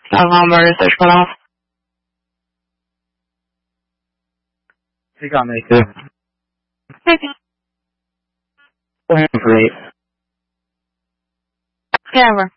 Murder search cut off. You got me too. Go ahead for 8. Camera.